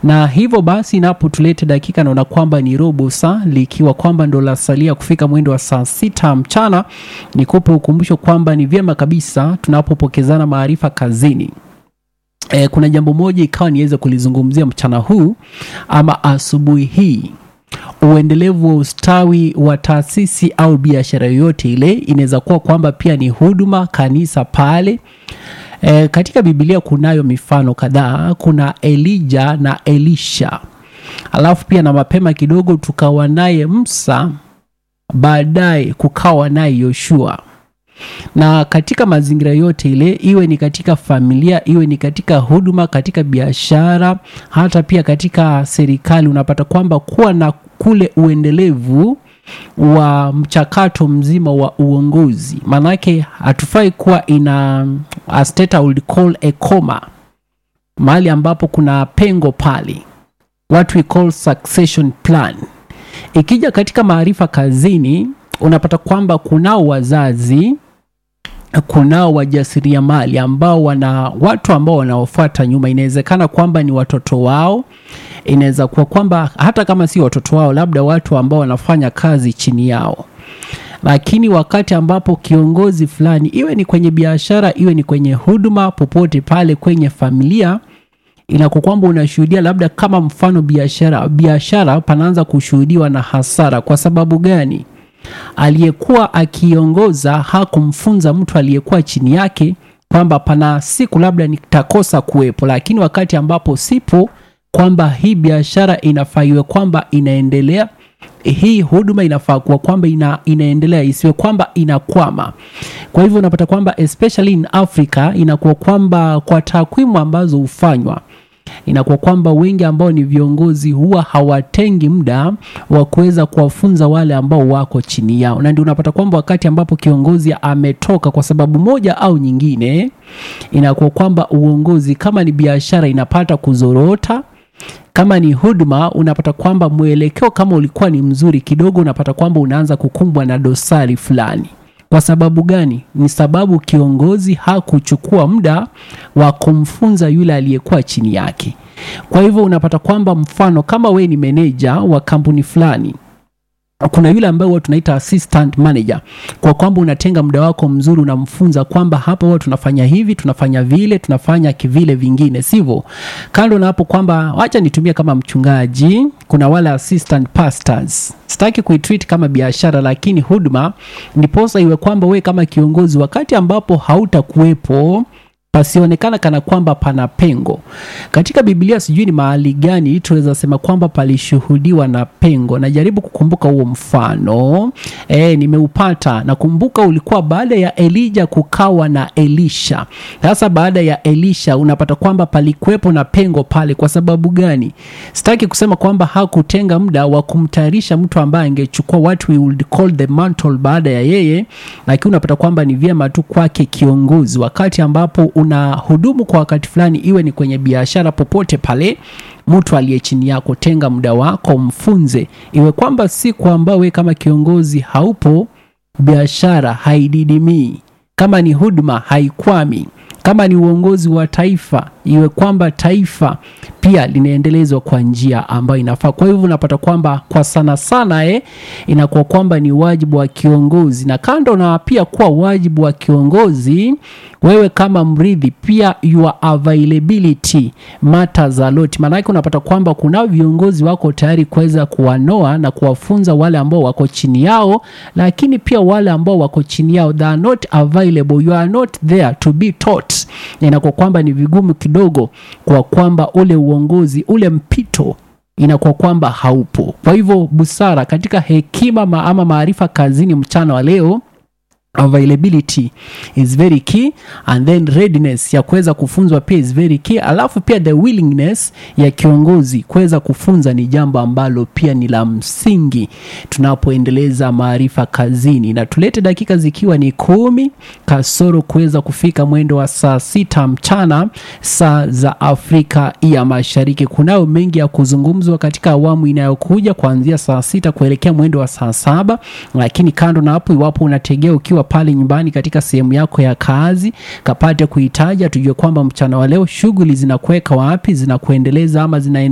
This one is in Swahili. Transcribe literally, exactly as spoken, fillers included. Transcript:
Na hivyo basi inapotulete dakika naona kwamba ni robo saa, likiwa kwamba ndo la salia kufika mwendo wa saa sita mchana. Nikupe ukumbusho kwamba ni vyema kabisa tunapopokezana maarifa kazini. E, kuna jambo moja ikawa niweze kulizungumzia mchana huu ama asubuhi hii. Uendelevu wa ustawi wa taasisi au biashara yoyote ile, inaweza kuwa kwamba pia ni huduma, kanisa pale. E, katika Biblia kunayo mifano kadhaa. Kuna Elijah na Elisha. Alafu pia na mapema kidogo tukawa naye Musa, baadaye kukawa naye Yoshua. Na katika mazingira yote ile, iwe ni katika familia, iwe ni katika huduma, katika biashara, hata pia katika serikali, unapata kwamba kuwa na kule uendelevu wa mchakato mzima wa uongozi. Manake hatufai kuwa ina a state I would call a coma, mahali ambapo kuna pengo pale, what we call succession plan. Ikija katika maarifa kazini, unapata kwamba kunao wazazi, kunao wajasiriamali ambao wana watu ambao wanaofuata nyuma. Inawezekana kwamba ni watoto wao, inaweza kuwa kwamba hata kama si watoto wao, labda watu ambao wanafanya kazi chini yao. Lakini wakati ambapo kiongozi fulani, iwe ni kwenye biashara, iwe ni kwenye huduma, popote pale kwenye familia, inakuwa kwamba unashuhudia labda kama mfano biashara, biashara panaanza kushuhudiwa na hasara. Kwa sababu gani? Aliyekuwa akiongoza hakumfunza mtu aliyekuwa chini yake kwamba pana siku labda nitakosa kuwepo, lakini wakati ambapo sipo, kwamba hii biashara inafaiwe kwamba inaendelea, hii huduma inafaa kuwa kwamba ina, inaendelea, isiwe kwamba inakwama. Kwa hivyo unapata kwamba especially in Africa, inakuwa kwamba kwa takwimu ambazo hufanywa, inakuwa kwamba wengi ambao ni viongozi huwa hawatengi muda wa kuweza kuwafunza wale ambao wako chini yao. Na ndio unapata kwamba wakati ambapo kiongozi ametoka kwa sababu moja au nyingine, inakuwa kwamba uongozi, kama ni biashara, inapata kuzorota. Kama ni huduma, unapata kwamba mwelekeo kama ulikuwa ni mzuri kidogo, unapata kwamba unaanza kukumbwa na dosari fulani. Kwa sababu gani? Ni sababu kiongozi hakuchukua muda wa kumfunza yule aliyekuwa chini yake. Kwa hivyo unapata kwamba mfano kama we ni manager wa kampuni fulani, kuna yule ambaye wao tunaita assistant manager, kwa kwamba unatenga muda wako mzuri, unamfunza kwamba hapa wao tunafanya hivi, tunafanya vile, tunafanya kivile vingine, sivyo? Kando na hapo kwamba acha nitumie kama mchungaji, kuna wale assistant pastors. Sitaki kuitreat kama biashara, lakini huduma ndiposa iwe kwamba we kama kiongozi, wakati ambapo hautakuwepo, pasionekana kana kwamba pana pengo. Katika Biblia sijui ni mahali gani tunaweza sema kwamba palishuhudiwa na pengo. Najaribu kukumbuka huo mfano. Eh, nimeupata. Nakumbuka ulikuwa baada ya Elijah kukawa na Elisha. Sasa baada ya Elisha unapata kwamba palikuwepo na pengo pale. Kwa sababu gani? Sitaki kusema kwamba hakutenga muda wa kumtayarisha mtu ambaye angechukua what we would call the mantle baada ya yeye, lakini unapata kwamba ni vyema tu kwake kiongozi, wakati ambapo una hudumu kwa wakati fulani, iwe ni kwenye biashara, popote pale, mtu aliye chini yako, tenga muda wako mfunze. Iwe kwamba siku ambao we kama kiongozi haupo, biashara haididimii. Kama ni huduma haikwami. Kama ni uongozi wa taifa, iwe kwamba taifa pia linaendelezwa kwa njia ambayo inafaa. Kwa hivyo unapata kwamba kwa sana sana eh, inakuwa kwamba ni wajibu wa kiongozi. Na kando na pia kuwa wajibu wa kiongozi, wewe kama mrithi pia your availability matters a lot. Maana unapata kwamba kuna viongozi wako tayari kuweza kuwanoa na kuwafunza wale ambao wako chini yao, lakini pia wale ambao wako chini yao they are not available, you are not there to be taught. Inakuwa kwamba ni vigumu kidogo kwa kwamba ule uongozi, ule mpito inakuwa kwamba haupo. Kwa hivyo busara katika hekima ma ama maarifa kazini mchana wa leo, availability is very key, and then readiness ya kuweza kufunzwa pia is very key. Alafu pia the willingness ya kiongozi kuweza kufunza ni jambo ambalo pia ni la msingi tunapoendeleza maarifa kazini. Na tulete dakika zikiwa ni kumi kasoro kuweza kufika mwendo wa saa sita mchana saa za Afrika ya Mashariki. Kunao mengi ya kuzungumzwa katika awamu inayokuja kuanzia saa sita kuelekea mwendo wa saa saba, lakini kando na hapo, iwapo unategea ukiwa pale nyumbani katika sehemu yako ya kazi, kapate kuitaja tujue kwamba mchana wa leo shughuli zinakuweka wapi, zinakuendeleza ama zina